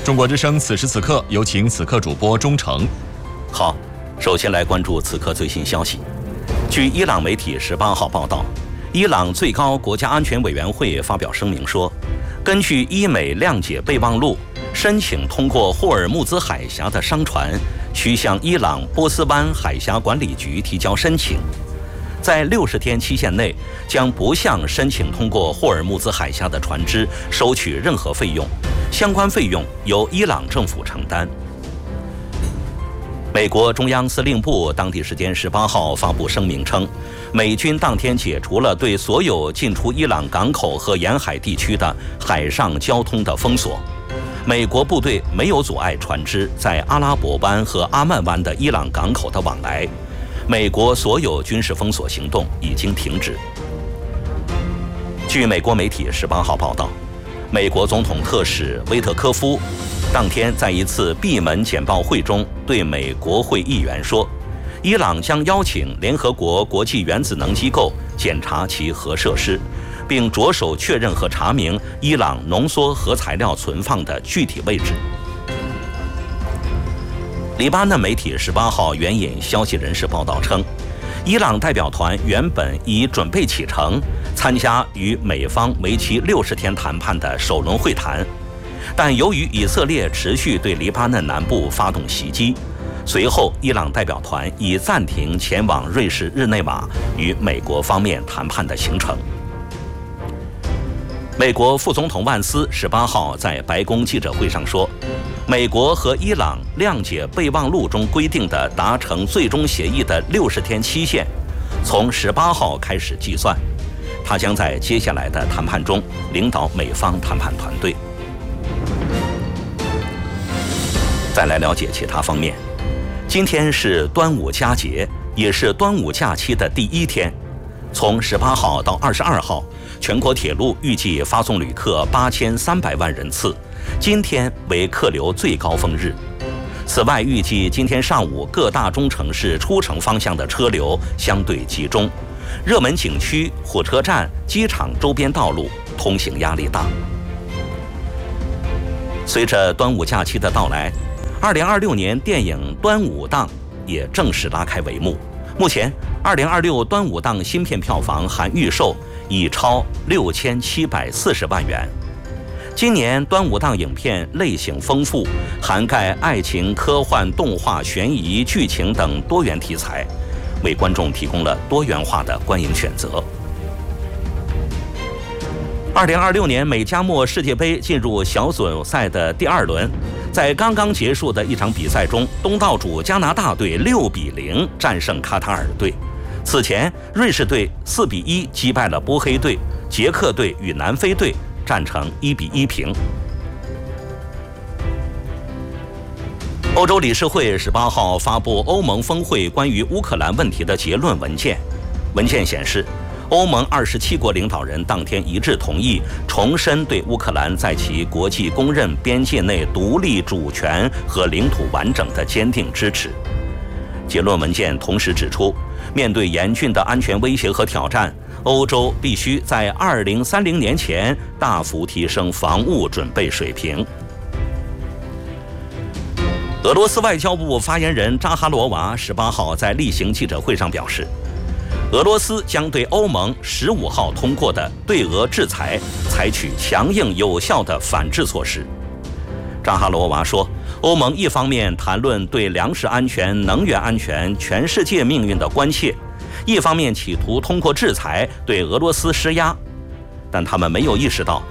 中国之声此时此刻，有请此刻主播钟诚。 好，首先来关注此刻最新消息。据伊朗媒体18号报道，伊朗最高国家安全委员会发表声明说，根据伊美谅解备忘录，申请通过霍尔木兹海峡的商船需向伊朗波斯湾海峡管理局提交申请，在60天期限内将不向申请通过霍尔木兹海峡的船只收取任何费用，相关费用由伊朗政府承担。美国中央司令部当地时间18号发布声明称，美军当天解除了对所有进出伊朗港口和沿海地区的海上交通的封锁。美国部队没有阻碍船只在阿拉伯湾和阿曼湾的伊朗港口的往来。美国所有军事封锁行动已经停止。据美国媒体18号报道，美国总统特使威特科夫当天在一次闭门简报会中对美国会议员说，伊朗将邀请联合国国际原子能机构检查其核设施，并着手确认和查明伊朗浓缩核材料存放的具体位置。黎巴嫩媒体18号援引消息人士报道称，伊朗代表团原本已准备启程参加与美方为期60天谈判的首轮会谈，但由于以色列持续对黎巴嫩南部发动袭击，随后伊朗代表团已暂停前往瑞士日内瓦与美国方面谈判的行程。美国副总统万斯18号在白宫记者会上说，美国和伊朗谅解备忘录中规定的达成最终协议的60天期限从18号开始计算，他将在接下来的谈判中领导美方谈判团队。再来了解其他方面，今天是端午佳节，也是端午假期的第一天。从18号到22号，全国铁路预计发送旅客8300万人次，今天为客流最高峰日。此外，预计今天上午各大中城市出城方向的车流相对集中，热门景区、火车站、机场周边道路通行压力大。随着端午假期的到来，2026年电影端午档也正式拉开帷幕。目前2026端午档新片票房含预售已超6740万元。今年端午档影片类型丰富，涵盖爱情、科幻、动画、悬疑、剧情等多元题材，为观众提供了多元化的观影选择。2026年美加墨世界杯进入小组赛的第2轮，在刚刚结束的一场比赛中，东道主加拿大队6-0战胜卡塔尔队。此前，瑞士队4-1击败了波黑队，捷克队与南非队战成1-1平。欧洲理事会18号发布欧盟峰会关于乌克兰问题的结论文件。文件显示，欧盟27国领导人当天一致同意重申对乌克兰在其国际公认边界内独立主权和领土完整的坚定支持。结论文件同时指出，面对严峻的安全威胁和挑战，欧洲必须在2030年前大幅提升防务准备水平。俄罗斯外交部发言人扎哈罗娃18号在例行记者会上表示，俄罗斯将对欧盟15号通过的对俄制裁采取强硬有效的反制措施。扎哈罗娃说，欧盟一方面谈论对粮食安全、能源安全、全世界命运的关切，一方面企图通过制裁对俄罗斯施压，但他们没有意识到